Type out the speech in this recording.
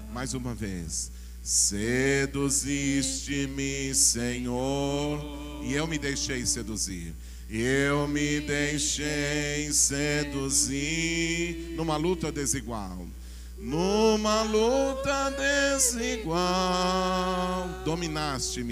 Mais uma vez. Seduziste-me, Senhor, e eu me deixei seduzir. Eu me deixei seduzir numa luta desigual. Numa luta desigual, dominaste-me.